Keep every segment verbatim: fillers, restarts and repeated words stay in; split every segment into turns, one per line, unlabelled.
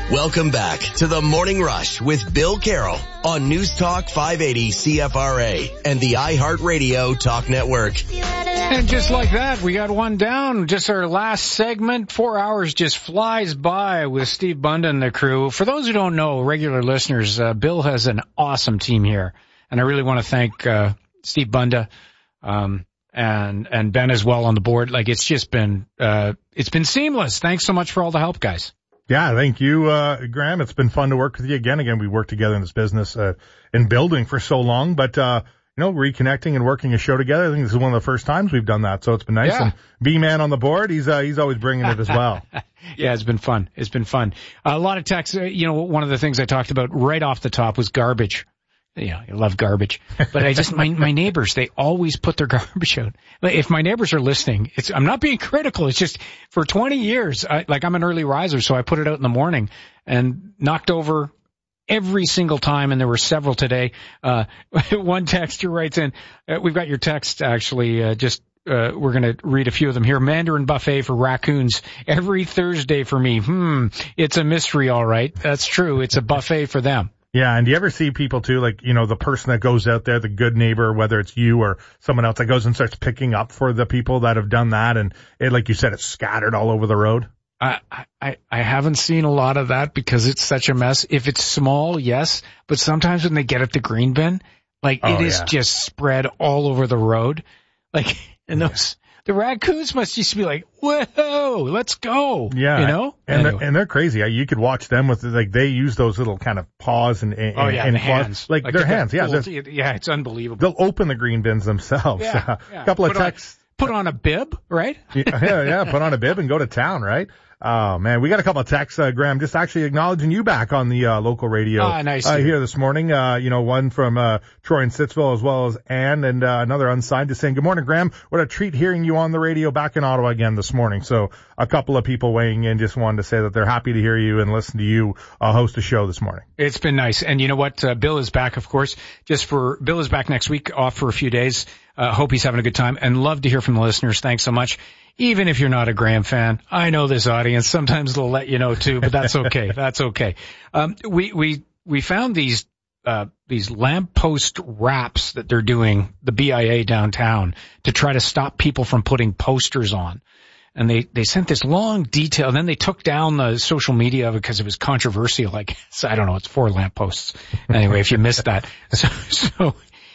Welcome back to the Morning Rush with Bill Carroll on News Talk five eighty C F R A and the iHeartRadio Talk Network.
And just like that, we got one down. Just our last segment. Four hours just flies by with Steve Bunda and the crew. For those who don't know, regular listeners, uh, Bill has an awesome team here. And I really want to thank uh, Steve Bunda um, and and Ben as well on the board. Like, it's just been uh, it's been seamless. Thanks so much for all the help, guys.
Yeah, thank you, uh, Graham. It's been fun to work with you again. Again, we worked together in this business, uh, in building for so long, but, uh, you know, reconnecting and working a show together. I think this is one of the first times we've done that. So it's been nice.
Yeah.
And B-Man on the board, he's, uh, he's always bringing it as well.
Yeah, it's been fun. It's been fun. Uh, a lot of texts. Uh, you know, one of the things I talked about right off the top was garbage. You know, I love garbage, but I just, my, my neighbors, they always put their garbage out. Like, if my neighbors are listening, it's, I'm not being critical. It's just for twenty years, I, like I'm an early riser, so I put it out in the morning and knocked over every single time. And there were several today. Uh, one texter writes in, uh, we've got your text actually, uh, just, uh, we're going to read a few of them here. Mandarin buffet for raccoons every Thursday for me. Hmm. It's a mystery. All right. That's true. It's a buffet for them.
Yeah, and do you ever see people too, like, you know, the person that goes out there, the good neighbor, whether it's you or someone else that goes and starts picking up for the people that have done that, and it, like you said, it's scattered all over the road?
I, I, I haven't seen a lot of that because it's such a mess. If it's small, yes, but sometimes when they get at the green bin, like,
oh,
it is
yeah.
just spread all over the road. Like, and those... Yeah. The raccoons must just be like, whoa, let's go.
Yeah.
You know?
And,
anyway.
they're, and they're crazy. You could watch them with, like, they use those little kind of paws and, and,
oh, yeah,
and
the
claws.
hands.
Like,
like
their hands, yeah.
Cool. Yeah, it's unbelievable.
They'll open the green bins themselves.
Yeah,
A
yeah.
couple of
put
texts.
On, put on a bib, right?
yeah, yeah, put on a bib and go to town, right? Oh, man, we got a couple of texts, uh, Graham, just actually acknowledging you back on the uh, local radio
ah, nice
uh, here this morning. Uh, you know, one from uh, Troy and Stittsville as well as Ann, and uh, another unsigned just saying, good morning, Graham. What a treat hearing you on the radio back in Ottawa again this morning. So a couple of people weighing in just wanted to say that they're happy to hear you and listen to you uh, host a show this morning.
It's been nice. And you know what? Uh, Bill is back, of course, just for Bill is back next week, off for a few days. Uh, hope he's having a good time and love to hear from the listeners. Thanks so much. Even if you're not a Graham fan, I know this audience. Sometimes they'll let you know too, but that's okay. That's okay. Um, we, we, we found these, uh, these lamppost wraps that they're doing, the B I A downtown, to try to stop people from putting posters on. And they, they sent this long detail. Then they took down the social media because it was controversial. Like, I don't know, it's four lampposts. Anyway, if you missed that. So, so,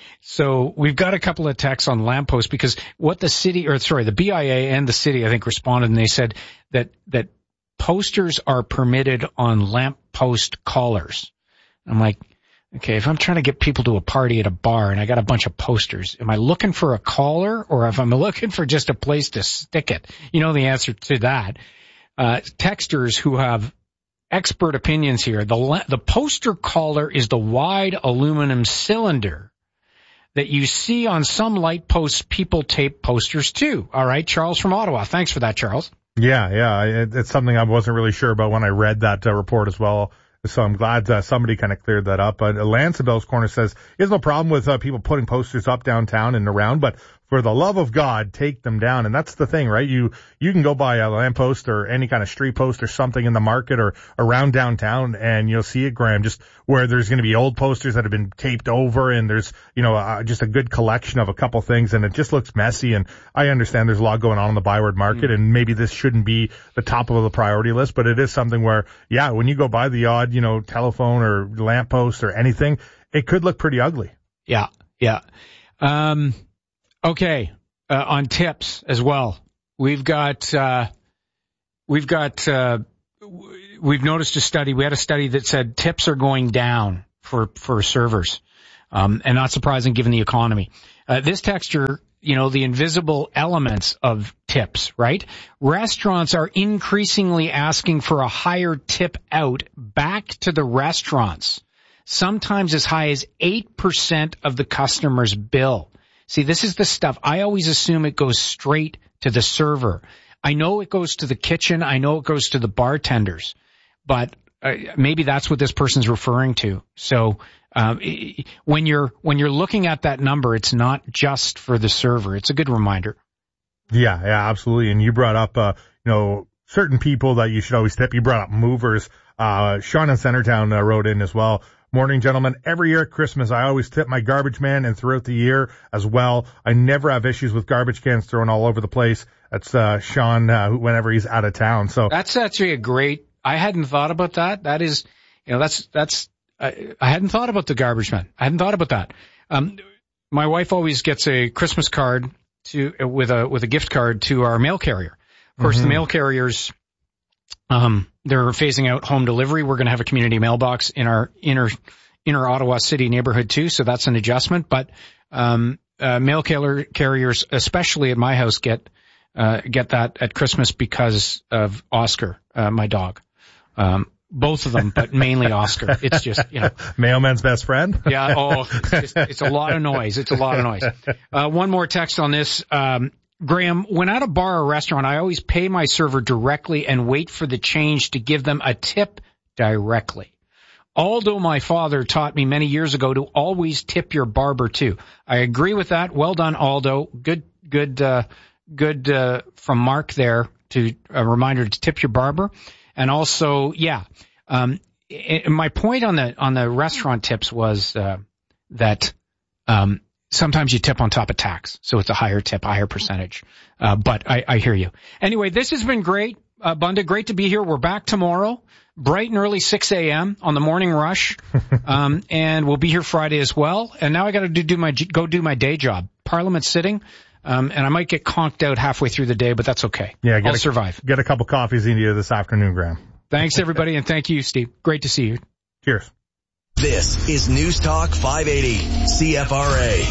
So we've got a couple of texts on lampposts because what the city, or sorry, the B I A and the city, I think, responded, and they said that, that posters are permitted on lamppost collars. I'm like, okay, if I'm trying to get people to a party at a bar and I got a bunch of posters, am I looking for a collar or if I'm looking for just a place to stick it? You know the answer to that. Uh, texters who have expert opinions here, the, the poster collar is the wide aluminum cylinder that you see on some light posts. People tape posters too. All right, Charles from Ottawa. Thanks for that, Charles.
Yeah, yeah, it, it's something I wasn't really sure about when I read that uh, report as well. So I'm glad uh, somebody kind of cleared that up. But uh, Lance in Bell's Corner says, there's no problem with uh, people putting posters up downtown and around, but for the love of God, take them down. And that's the thing, right? You, you can go by a lamppost or any kind of street post or something in the market or around downtown and you'll see it, Graham, just where there's going to be old posters that have been taped over and there's, you know, uh, just a good collection of a couple things and it just looks messy. And I understand there's a lot going on in the Byward market mm. and maybe this shouldn't be the top of the priority list, but it is something where, yeah, when you go by the odd, you know, telephone or lamppost or anything, it could look pretty ugly.
Yeah. Yeah. Um, Okay, uh, on tips as well. We've got, uh, we've got, uh, we've noticed a study. We had a study that said tips are going down for, for servers. Um, and not surprising given the economy. Uh, this texture, you know, the invisible elements of tips, right? Restaurants are increasingly asking for a higher tip out back to the restaurants. Sometimes as high as eight percent of the customer's bill. See, this is the stuff. I always assume it goes straight to the server. I know it goes to the kitchen. I know it goes to the bartenders, but uh, maybe that's what this person's referring to. So, um, when you're, when you're looking at that number, it's not just for the server. It's a good reminder.
Yeah, yeah, absolutely. And you brought up, uh, you know, certain people that you should always tip. You brought up movers. Uh, Sean in Centertown uh, wrote in as well. Morning, gentlemen. Every year at Christmas, I always tip my garbage man, and throughout the year as well. I never have issues with garbage cans thrown all over the place. That's uh, Sean uh, whenever he's out of town. So
that's actually a great. I hadn't thought about that. That is, you know, that's that's. I, I hadn't thought about the garbage man. I hadn't thought about that. Um, my wife always gets a Christmas card to with a with a gift card to our mail carrier. Of course, mm-hmm. the mail carriers. Um, they're phasing out home delivery. We're going to have a community mailbox in our inner, inner Ottawa City neighborhood too. So that's an adjustment. But, um, uh, mail carrier, carriers, especially at my house, get, uh, get that at Christmas because of Oscar, uh, my dog. Um, both of them, but mainly Oscar. It's just, you know.
Mailman's best friend?
Yeah. Oh, it's just, it's a lot of noise. It's a lot of noise. Uh, one more text on this. Um, Graham, when at a bar or restaurant, I always pay my server directly and wait for the change to give them a tip directly. Although my father taught me many years ago to always tip your barber too. I agree with that. Well done, Aldo. Good, good, uh, good, uh, from Mark there to a reminder to tip your barber. And also, yeah, um, it, my point on the, on the restaurant tips was, uh, that, um, sometimes you tip on top of tax, so it's a higher tip, higher percentage. Uh, but I, I hear you. Anyway, this has been great, uh, Bunda. Great to be here. We're back tomorrow, bright and early, six a.m. on the morning rush, um, and we'll be here Friday as well. And now I got to do, do my go do my day job. Parliament's sitting, um, and I might get conked out halfway through the day, but that's okay.
Yeah, get
I'll
a,
survive.
Get a couple coffees into you this afternoon, Graham.
Thanks, everybody, and thank you, Steve. Great to see you.
Cheers.
This is News Talk five eighty C F R A.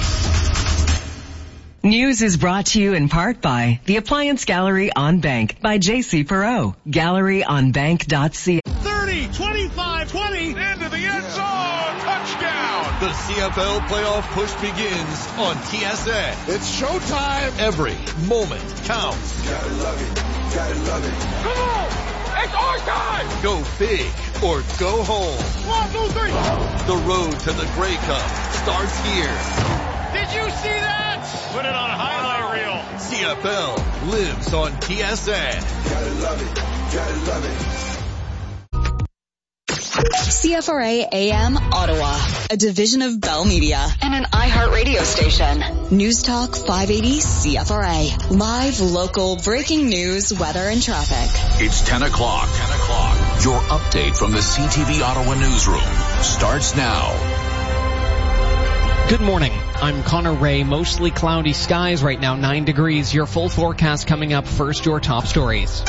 News is brought to you in part by the Appliance Gallery on Bank by J C Perot. gallery on bank dot c a.
thirty, twenty-five, twenty, into the end zone, touchdown.
The C F L playoff push begins on T S N.
It's showtime.
Every moment counts.
Gotta love it, gotta love it. Come on, it's our time.
Go big or go home.
One, two, three.
The road to the Grey Cup starts here.
Did you see that? Put it on a highlight reel.
C F L lives on T S N.
Gotta love it, gotta love it.
C F R A A M Ottawa, a division of Bell Media and an iHeart radio station. News Talk five eighty C F R A. Live, local, breaking news, weather, and traffic.
It's ten o'clock. ten o'clock. Your update from the C T V Ottawa newsroom starts now.
Good morning. I'm Connor Ray. Mostly cloudy skies right now, nine degrees. Your full forecast coming up. First, your top stories.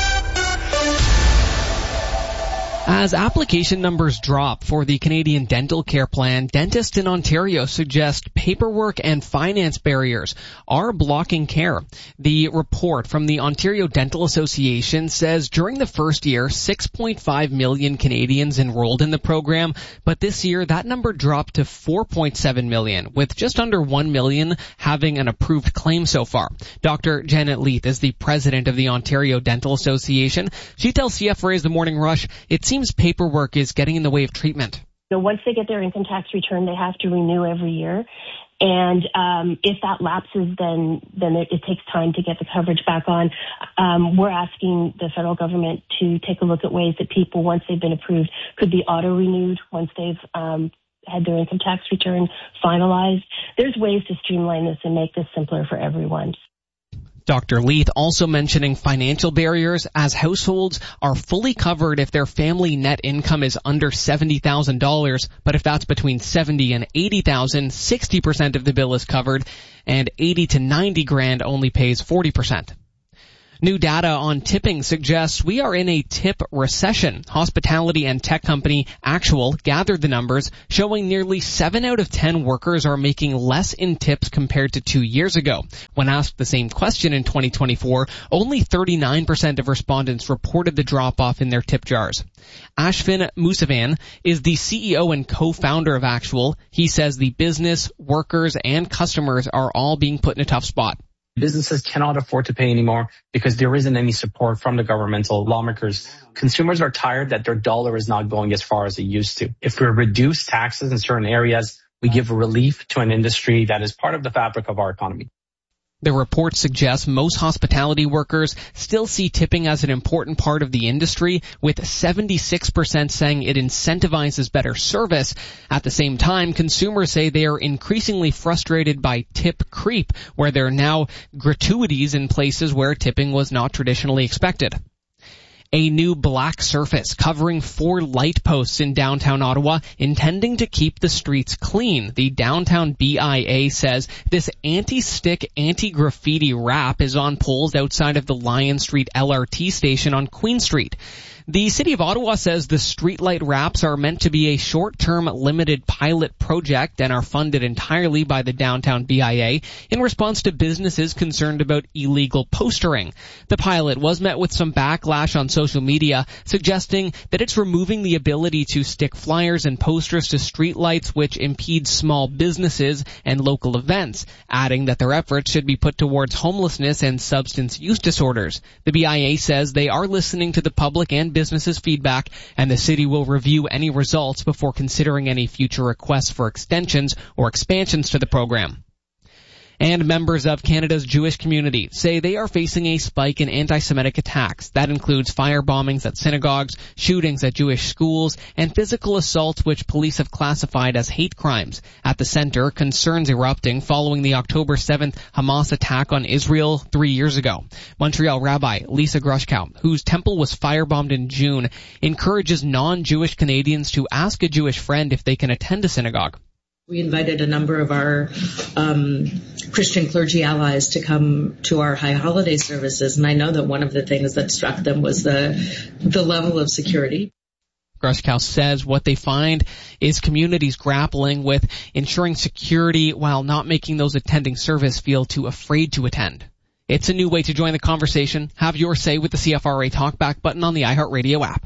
As application numbers drop for the Canadian Dental Care Plan, dentists in Ontario suggest paperwork and finance barriers are blocking care. The report from the Ontario Dental Association says during the first year, six point five million Canadians enrolled in the program, but this year that number dropped to four point seven million, with just under one million having an approved claim so far. Doctor Janet Leith is the president of the Ontario Dental Association. She tells C F R A's The Morning Rush it seems paperwork is getting in the way of treatment.
So once they get their income tax return, they have to renew every year. And um, if that lapses, then then it, it takes time to get the coverage back on. Um, we're asking the federal government to take a look at ways that people, once they've been approved, could be auto-renewed once they've um, had their income tax return finalized. There's ways to streamline this and make this simpler for everyone.
Doctor Leith also mentioning financial barriers, as households are fully covered if their family net income is under seventy thousand dollars, but if that's between seventy and eighty thousand, sixty percent of the bill is covered, and eighty to ninety grand only pays forty percent. New data on tipping suggests we are in a tip recession. Hospitality and tech company Actual gathered the numbers, showing nearly seven out of ten workers are making less in tips compared to two years ago. When asked the same question in twenty twenty-four, only thirty-nine percent of respondents reported the drop-off in their tip jars. Ashvin Musavan is the C E O and co-founder of Actual. He says the business, workers, and customers are all being put in a tough spot.
Businesses cannot afford to pay anymore because there isn't any support from the governmental lawmakers. Consumers are tired that their dollar is not going as far as it used to. If we reduce taxes in certain areas, we give relief to an industry that is part of the fabric of our economy.
The report suggests most hospitality workers still see tipping as an important part of the industry, with seventy-six percent saying it incentivizes better service. At the same time, consumers say they are increasingly frustrated by tip creep, where there are now gratuities in places where tipping was not traditionally expected. A new black surface covering four light posts in downtown Ottawa, intending to keep the streets clean. The downtown B I A says this anti-stick, anti-graffiti wrap is on poles outside of the Lion Street L R T station on Queen Street. The City of Ottawa says the streetlight wraps are meant to be a short-term limited pilot project and are funded entirely by the downtown B I A in response to businesses concerned about illegal postering. The pilot was met with some backlash on social media, suggesting that it's removing the ability to stick flyers and posters to streetlights, which impede small businesses and local events, adding that their efforts should be put towards homelessness and substance use disorders. The B I A says they are listening to the public and businesses' feedback, and the city will review any results before considering any future requests for extensions or expansions to the program. And members of Canada's Jewish community say they are facing a spike in anti-Semitic attacks. That includes fire bombings at synagogues, shootings at Jewish schools, and physical assaults which police have classified as hate crimes. At the center, concerns erupting following the October seventh Hamas attack on Israel three years ago. Montreal Rabbi Lisa Grushkow, whose temple was firebombed in June, encourages non-Jewish Canadians to ask a Jewish friend if they can attend a synagogue.
We invited a number of our um, Christian clergy allies to come to our high holiday services, and I know that one of the things that struck them was the the level of security.
Grushkow says what they find is communities grappling with ensuring security while not making those attending service feel too afraid to attend. It's a new way to join the conversation. Have your say with the C F R A Talkback button on the iHeartRadio app.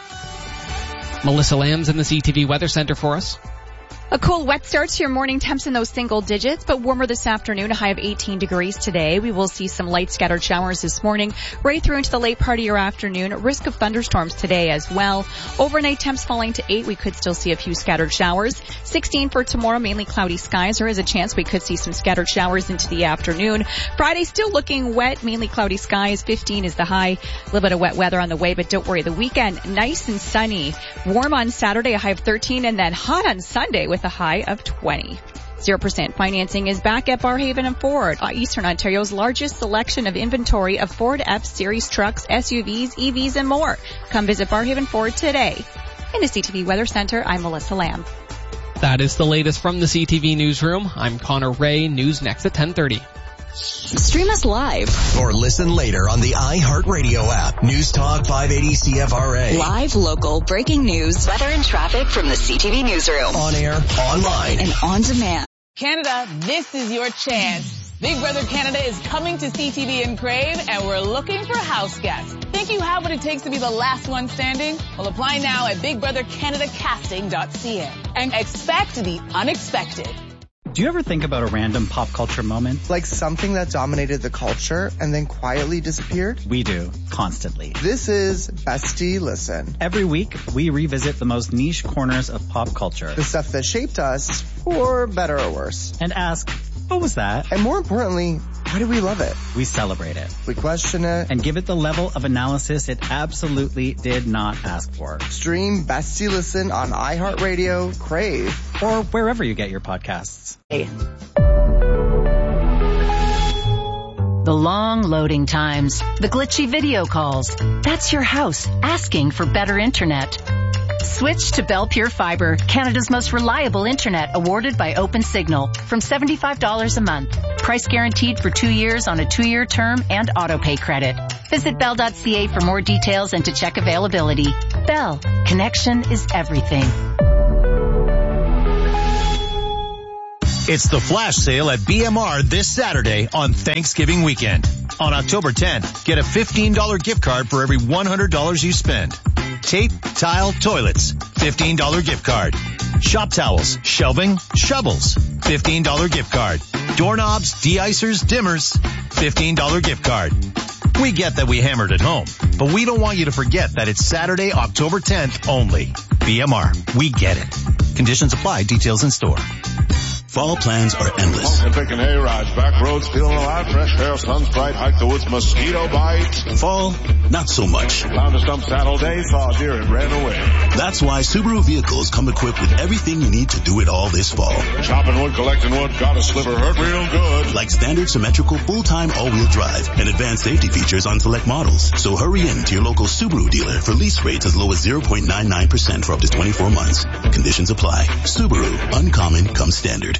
Melissa Lamb's in the C T V Weather Center for us.
A cool, wet start to your morning temps in those single digits, but warmer this afternoon, a high of eighteen degrees today. We will see some light scattered showers this morning, right through into the late part of your afternoon. Risk of thunderstorms today as well. Overnight temps falling to eight. We could still see a few scattered showers. sixteen for tomorrow, mainly cloudy skies. There is a chance we could see some scattered showers into the afternoon. Friday still looking wet, mainly cloudy skies. fifteen is the high. A little bit of wet weather on the way, but don't worry. The weekend, nice and sunny. Warm on Saturday, a high of thirteen, and then hot on Sunday with a high of twenty. zero percent financing is back at Barrhaven and Ford, Eastern Ontario's largest selection of inventory of Ford F-Series trucks, S U Vs, E Vs, and more. Come visit Barrhaven Ford today. In the C T V Weather Center, I'm Melissa Lamb.
That is the latest from the C T V Newsroom. I'm Connor Ray. News next at ten thirty.
Stream us live
or listen later on the iHeartRadio app. News Talk five eighty C F R A.
Live, local, breaking news, weather and traffic from the C T V Newsroom.
On air, online,
and on demand.
Canada, this is your chance. Big Brother Canada is coming to C T V in Crave, and we're looking for house guests. Think you have what it takes to be the last one standing? Well, apply now at big brother canada casting dot c a and expect the unexpected.
Do you ever think about a random pop culture moment?
Like something that dominated the culture and then quietly disappeared?
We do, constantly.
This is Bestie Listen.
Every week, we revisit the most niche corners of pop culture.
The stuff that shaped us, for better or worse.
And ask, what was that?
And more importantly, why do we love it?
We celebrate it.
We question it.
And give it the level of analysis it absolutely did not ask for.
Stream Bestie Listen on iHeartRadio, Crave,
or wherever you get your podcasts.
The long loading times, the glitchy video calls. That's your house asking for better internet. Switch to Bell Pure Fiber, Canada's most reliable internet, awarded by OpenSignal, from seventy-five dollars a month. Price guaranteed for two years on a two-year term and autopay credit. Visit bell dot c a for more details and to check availability. Bell, connection is everything.
It's the flash sale at B M R this Saturday on Thanksgiving weekend. On October tenth, get a fifteen dollars gift card for every one hundred dollars you spend. Tape, tile, toilets, fifteen dollars gift card. Shop towels, shelving, shovels, fifteen dollars gift card. Doorknobs, de-icers, dimmers, fifteen dollars gift card. We get that we hammered at home, but we don't want you to forget that it's Saturday, October tenth only. B M R, we get it. Conditions apply, details in store.
Fall plans are endless.
And picking A-rides, back roads, feeling alive, fresh air, sun's bright, hike the woods, mosquito bite.
Fall, not so much.
Found a stump saddle day, saw a deer and ran away.
That's why Subaru vehicles come equipped with everything you need to do it all this fall.
Chopping wood, collecting wood, got a sliver, hurt real good.
Like standard symmetrical full-time all-wheel drive and advanced safety features on select models. So hurry in to your local Subaru dealer for lease rates as low as zero point nine nine percent for up to twenty-four months. Conditions apply. Subaru, uncommon comes standard.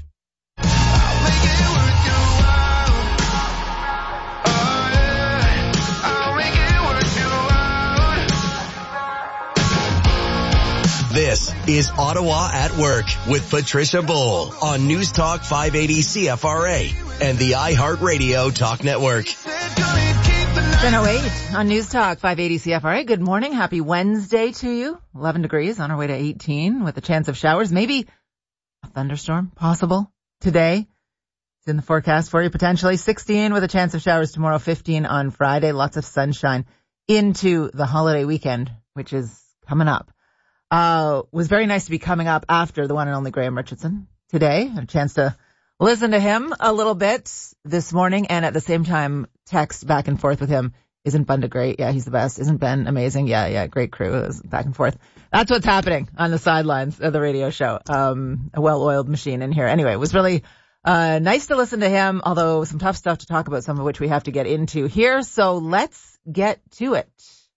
This is Ottawa at Work with Patricia Bull on News Talk five eighty C F R A and the iHeartRadio Talk Network.
ten oh eight on News Talk five eighty C F R A. Good morning. Happy Wednesday to you. eleven degrees on our way to eighteen with a chance of showers. Maybe a thunderstorm possible today. It's in the forecast for you. Potentially sixteen with a chance of showers tomorrow, fifteen on Friday. Lots of sunshine into the holiday weekend, which is coming up. Uh, was very nice to be coming up after the one and only Graham Richardson today. Had a chance to listen to him a little bit this morning and at the same time text back and forth with him. Isn't Bunda great? Yeah, he's the best. Isn't Ben amazing? Yeah, yeah, great crew. It was back and forth. That's what's happening on the sidelines of the radio show. Um, a well-oiled machine in here. Anyway, it was really uh nice to listen to him, although some tough stuff to talk about, some of which we have to get into here. So let's get to it.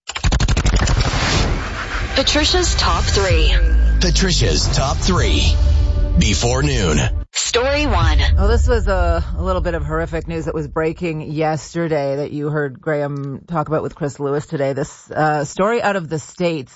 Patricia's Top three.
Patricia's Top three. Before noon.
Story one.
Oh, this was a, a little bit of horrific news that was breaking yesterday that you heard Graham talk about with Chris Lewis today. This uh story out of the States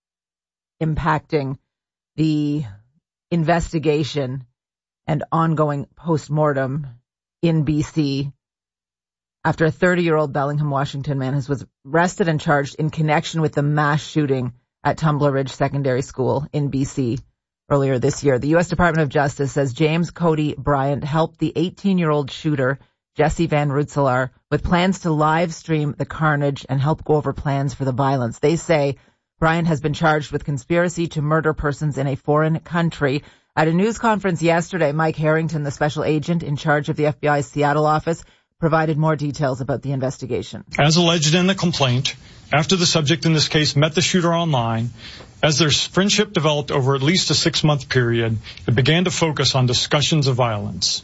impacting the investigation and ongoing post-mortem in B C after a thirty-year-old Bellingham, Washington man who was arrested and charged in connection with the mass shooting at Tumbler Ridge Secondary School in B C earlier this year. The U S Department of Justice says James Cody Bryant helped the eighteen-year-old shooter, Jesse Van Rensselaer, with plans to live stream the carnage and help go over plans for the violence. They say Bryant has been charged with conspiracy to murder persons in a foreign country. At a news conference yesterday, Mike Harrington, the special agent in charge of the F B I's Seattle office, provided more details about the investigation.
As alleged in the complaint, after the subject in this case met the shooter online, as their friendship developed over at least a six-month period, it began to focus on discussions of violence.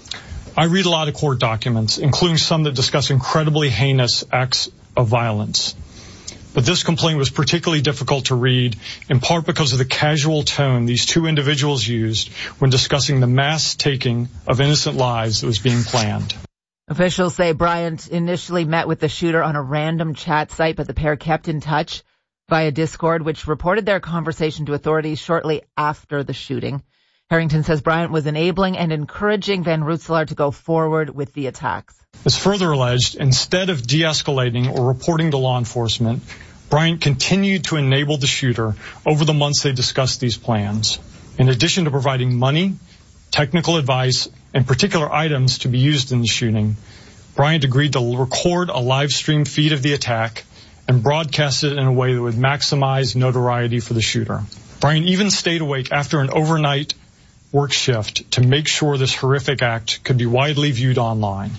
I read a lot of court documents, including some that discuss incredibly heinous acts of violence. But this complaint was particularly difficult to read, in part because of the casual tone these two individuals used when discussing the mass taking of innocent lives that was being planned.
Officials say Bryant initially met with the shooter on a random chat site, but the pair kept in touch via Discord, which reported their conversation to authorities shortly after the shooting. Harrington says Bryant was enabling and encouraging Van Rensselaer to go forward with the attacks.
As further alleged, instead of de-escalating or reporting to law enforcement, Bryant continued to enable the shooter over the months they discussed these plans. In addition to providing money, technical advice, and particular items to be used in the shooting, Bryant agreed to record a live stream feed of the attack and broadcast it in a way that would maximize notoriety for the shooter. Bryant even stayed awake after an overnight work shift to make sure this horrific act could be widely viewed online.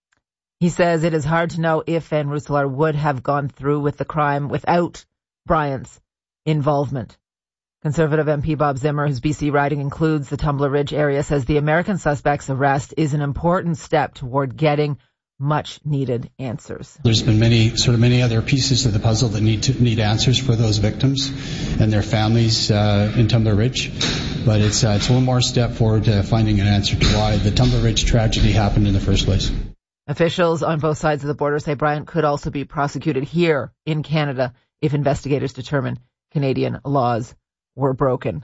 He says it is hard to know if Van Rensselaer would have gone through with the crime without Bryant's involvement. Conservative M P Bob Zimmer, whose B C riding includes the Tumbler Ridge area, says the American suspect's arrest is an important step toward getting much needed answers.
There's been many, sort of many other pieces of the puzzle that need to need answers for those victims and their families uh, in Tumbler Ridge. But it's uh, it's one more step forward to finding an answer to why the Tumbler Ridge tragedy happened in the first place.
Officials on both sides of the border say Bryant could also be prosecuted here in Canada if investigators determine Canadian laws were broken.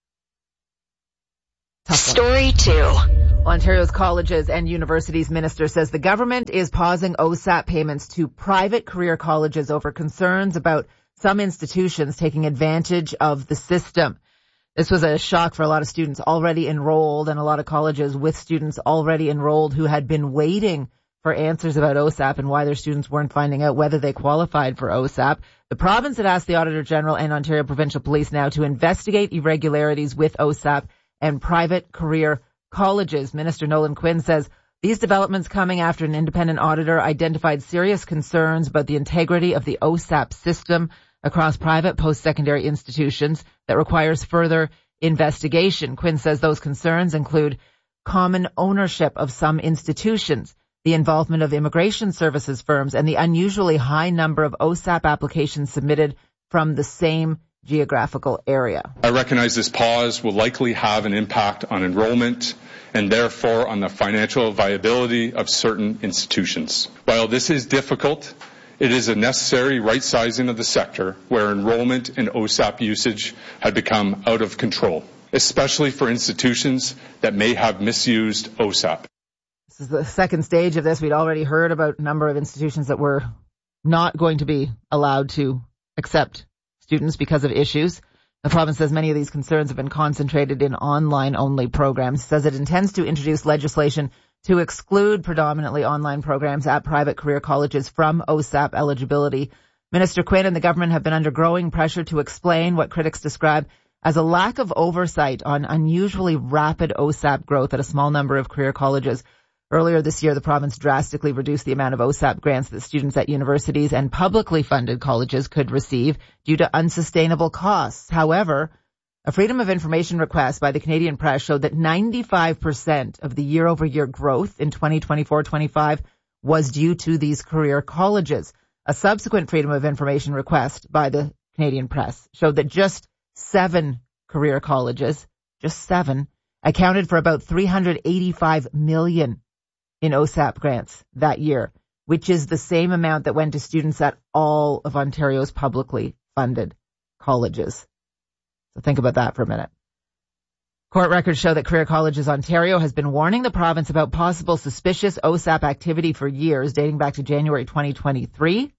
Story two.
Ontario's colleges and universities minister says the government is pausing O S A P payments to private career colleges over concerns about some institutions taking advantage of the system. This was a shock for a lot of students already enrolled and a lot of colleges with students already enrolled who had been waiting for answers about O S A P and why their students weren't finding out whether they qualified for O S A P. The province had asked the Auditor General and Ontario Provincial Police now to investigate irregularities with O S A P and private career colleges. Minister Nolan Quinn says these developments coming after an independent auditor identified serious concerns about the integrity of the O S A P system across private post-secondary institutions that requires further investigation. Quinn says those concerns include common ownership of some institutions, the involvement of immigration services firms, and the unusually high number of O S A P applications submitted from the same geographical area.
I recognize this pause will likely have an impact on enrollment and therefore on the financial viability of certain institutions. While this is difficult, it is a necessary right-sizing of the sector where enrollment and O S A P usage had become out of control, especially for institutions that may have misused O S A P.
This is the second stage of this. We'd already heard about a number of institutions that were not going to be allowed to accept students because of issues. The province says many of these concerns have been concentrated in online-only programs. It says it intends to introduce legislation to exclude predominantly online programs at private career colleges from O S A P eligibility. Minister Quinn and the government have been under growing pressure to explain what critics describe as a lack of oversight on unusually rapid O S A P growth at a small number of career colleges. Earlier this year, the province drastically reduced the amount of O S A P grants that students at universities and publicly funded colleges could receive due to unsustainable costs. However, a Freedom of Information request by the Canadian Press showed that ninety-five percent of the year-over-year growth in twenty twenty-four twenty-five was due to these career colleges. A subsequent Freedom of Information request by the Canadian Press showed that just seven career colleges, just seven, accounted for about three hundred eighty-five million in O S A P grants that year, which is the same amount that went to students at all of Ontario's publicly funded colleges. So think about that for a minute. Court records show that Career Colleges Ontario has been warning the province about possible suspicious O S A P activity for years, dating back to January twenty twenty-three.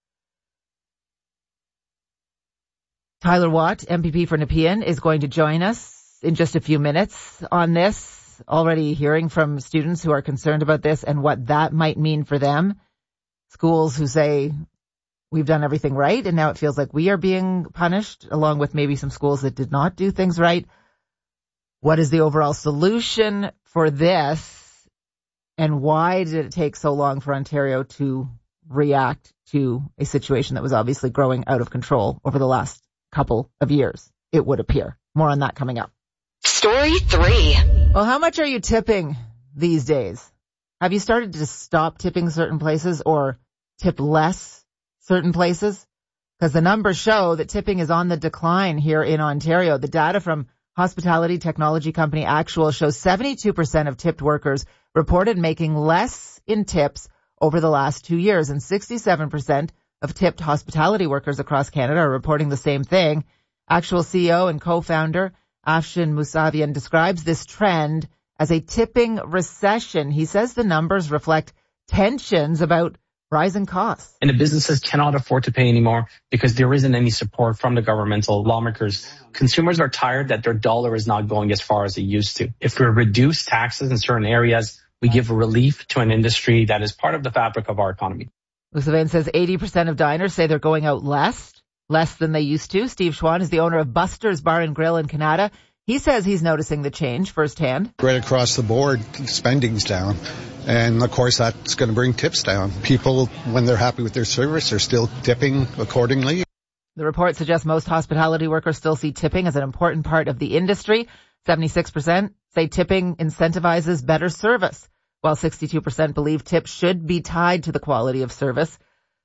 Tyler Watt, M P P for Nepean, is going to join us in just a few minutes on this. Already hearing from students who are concerned about this and what that might mean for them. Schools who say, we've done everything right and now it feels like we are being punished, along with maybe some schools that did not do things right. What is the overall solution for this? And why did it take so long for Ontario to react to a situation that was obviously growing out of control over the last couple of years, it would appear? More on that coming up.
Story three.
Well, how much are you tipping these days? Have you started to stop tipping certain places or tip less certain places? Because the numbers show that tipping is on the decline here in Ontario. The data from hospitality technology company Actual shows seventy-two percent of tipped workers reported making less in tips over the last two years, and sixty-seven percent of tipped hospitality workers across Canada are reporting the same thing. Actual C E O and co-founder Afshin Mousavian describes this trend as a tipping recession. He says the numbers reflect tensions about rising costs.
And the businesses cannot afford to pay anymore because there isn't any support from the governmental lawmakers. Consumers are tired that their dollar is not going as far as it used to. If we reduce taxes in certain areas, we give relief to an industry that is part of the fabric of our economy.
Mousavian says eighty percent of diners say they're going out less. Less than they used to. Steve Schwan is the owner of Buster's Bar and Grill in Canada. He says he's noticing the change firsthand.
Right across the board, spending's down. And, of course, that's going to bring tips down. People, when they're happy with their service, are still tipping accordingly.
The report suggests most hospitality workers still see tipping as an important part of the industry. seventy-six percent say tipping incentivizes better service, while sixty-two percent believe tips should be tied to the quality of service.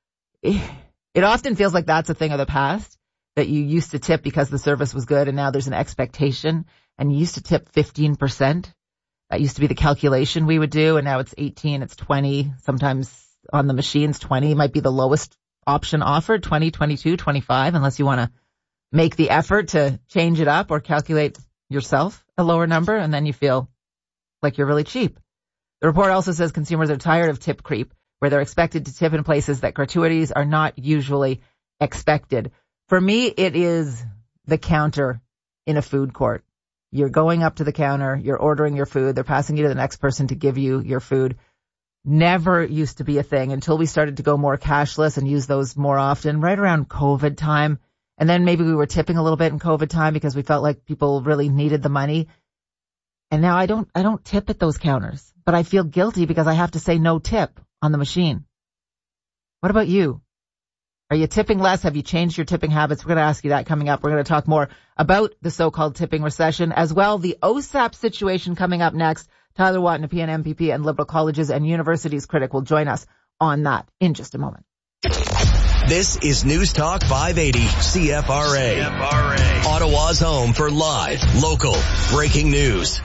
It often feels like that's a thing of the past, that you used to tip because the service was good and now there's an expectation, and you used to tip fifteen percent. That used to be the calculation we would do, and now it's eighteen, it's twenty. Sometimes on the machines, twenty might be the lowest option offered, twenty, twenty-two, twenty-five, unless you want to make the effort to change it up or calculate yourself a lower number, and then you feel like you're really cheap. The report also says consumers are tired of tip creep, where they're expected to tip in places that gratuities are not usually expected. For me, it is the counter in a food court. You're going up to the counter, you're ordering your food, they're passing you to the next person to give you your food. Never used to be a thing until we started to go more cashless and use those more often, right around COVID time. And then maybe we were tipping a little bit in COVID time because we felt like people really needed the money. And now I don't, I don't tip at those counters, but I feel guilty because I have to say no tip on the machine. What about you? Are you tipping less? Have you changed your tipping habits? We're going to ask you that coming up. We're going to talk more about the so-called tipping recession as well. The O S A P situation coming up next. Tyler Watt, Nepean M P P and Liberal Colleges and Universities critic will join us on that in just a moment.
This is News Talk five eighty C F R A. C F R A. Ottawa's home for live, local, breaking news.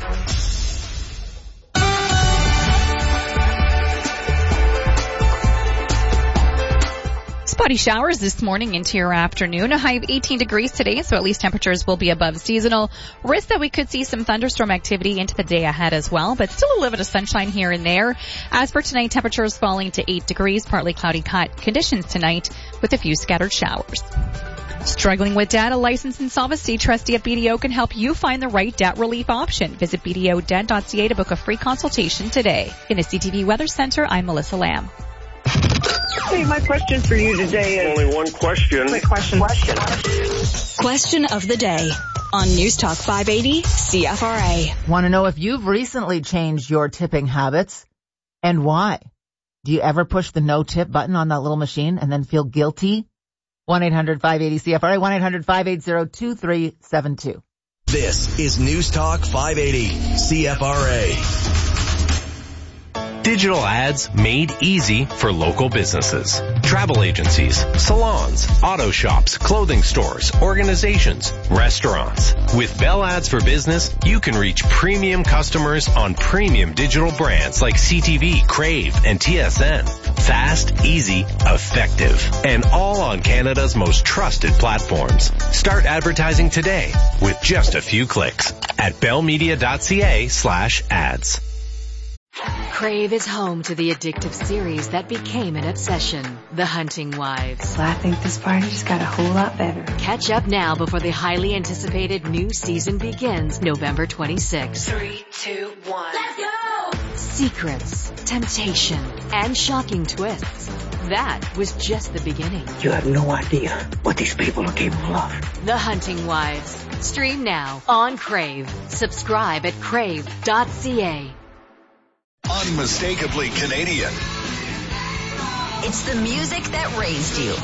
Spotty showers this morning into your afternoon. A high of eighteen degrees today, so at least temperatures will be above seasonal. Risk that we could see some thunderstorm activity into the day ahead as well, but still a little bit of sunshine here and there. As for tonight, temperatures falling to eight degrees, partly cloudy conditions tonight with a few scattered showers. Struggling with debt? A licensed insolvency trustee at B D O can help you find the right debt relief option. Visit b d o debt dot c a to book a free consultation today. In the C T V Weather Center, I'm Melissa Lamb.
Hey, my question for you today is...
Only one question.
Quick question. Question.
Question of the day on News Talk five eighty C F R A.
Want to know if you've recently changed your tipping habits and why? Do you ever push the no tip button on that little machine and then feel guilty? one eight hundred five eighty C F R A, one eight hundred five eight zero two three seven two.
This is News Talk five eighty C F R A.
Digital ads made easy for local businesses. Travel agencies, salons, auto shops, clothing stores, organizations, restaurants. With Bell Ads for Business, you can reach premium customers on premium digital brands like C T V, Crave, and T S N. Fast, easy, effective, and all on Canada's most trusted platforms. Start advertising today with just a few clicks at bellmedia dot c a slash ads.
Crave is home to the addictive series that became an obsession, The Hunting Wives.
Well, I think this party just got a whole lot better.
Catch up now before the highly anticipated new season begins November twenty-sixth.
Three, two, one.
Let's go! Secrets, temptation, and shocking twists. That was just the beginning.
You have no idea what these people are capable of.
The Hunting Wives. Stream now on Crave. Subscribe at crave dot c a.
Unmistakably Canadian.
It's the music that raised you.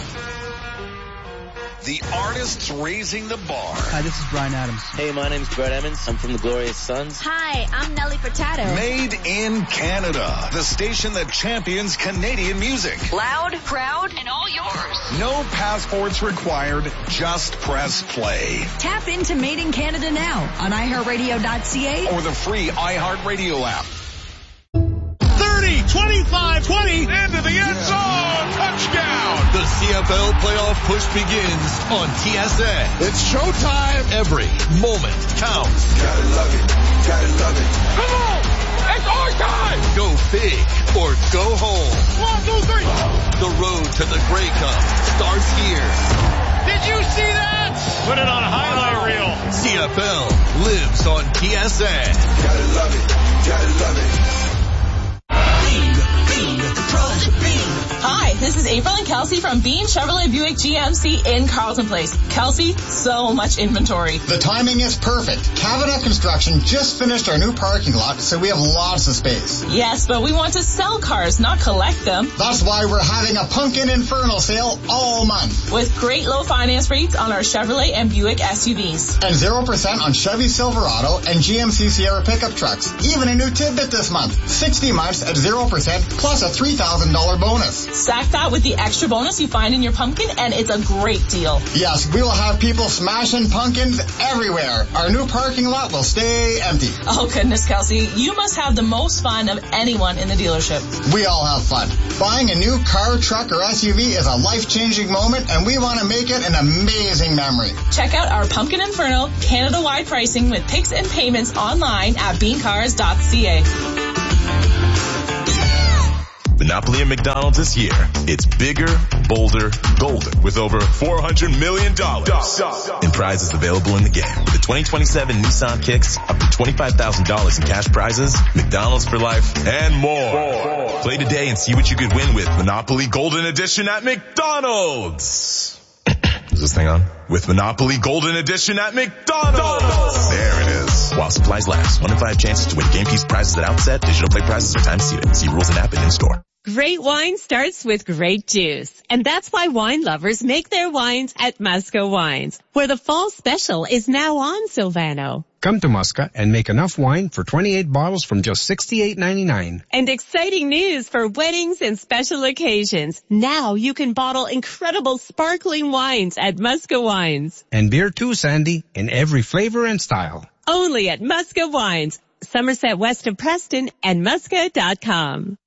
The artists raising the bar.
Hi, this is Bryan Adams.
Hey, my name's Brett Emmons. I'm from the Glorious Sons.
Hi, I'm Nelly Furtado.
Made in Canada. The station that champions Canadian music.
Loud, proud, and all yours.
No passports required. Just press play.
Tap into Made in Canada now on i heart radio dot c a
or the free iHeartRadio app.
thirty, twenty-five, twenty, into the end zone, touchdown.
The C F L playoff push begins on T S N.
It's showtime.
Every moment counts.
Gotta love it, gotta love it. Come on, it's our time.
Go big or go home.
One, two, three.
The road to the Grey Cup starts here.
Did you see that? Put it on a highlight reel.
C F L lives on T S N.
Gotta love it, gotta love it.
Hi, this is April and Kelsey from Bean Chevrolet Buick G M C in Carleton Place. Kelsey, so much inventory.
The timing is perfect. Cabinet Construction just finished our new parking lot, so we have lots of space.
Yes, but we want to sell cars, not collect them.
That's why we're having a Pumpkin Inferno sale all month.
With great low finance rates on our Chevrolet and Buick S U Vs.
And zero percent on Chevy Silverado and G M C Sierra pickup trucks. Even a new tidbit this month. sixty months at zero percent plus a three thousand dollars bonus.
Stack that with the extra bonus you find in your pumpkin, and it's a great deal.
Yes, we will have people smashing pumpkins everywhere. Our new parking lot will stay empty.
Oh, goodness, Kelsey. You must have the most fun of anyone in the dealership.
We all have fun. Buying a new car, truck, or S U V is a life-changing moment, and we want to make it an amazing memory.
Check out our Pumpkin Inferno Canada-wide pricing with picks and payments online at bean cars dot c a.
Monopoly and McDonald's this year. It's bigger, bolder, golden with over four hundred million dollars in prizes available in the game. With the twenty twenty-seven Nissan Kicks, up to twenty-five thousand dollars in cash prizes, McDonald's for life, and more. Play today and see what you could win with Monopoly Golden Edition at McDonald's. this thing on? With Monopoly Golden Edition at McDonald's. There it is. While supplies last. One in five chances to win game piece prizes at outset. Digital play prizes are time seated. See rules and app and in store.
Great wine starts with great juice. And that's why wine lovers make their wines at Musca Wines, where the fall special is now on, Silvano.
Come to Musca and make enough wine for twenty-eight bottles from just sixty-eight ninety-nine.
And exciting news for weddings and special occasions. Now you can bottle incredible sparkling wines at Musca Wines.
And beer too, Sandy, in every flavor and style.
Only at Musca Wines, Somerset west of Preston, and musca dot com.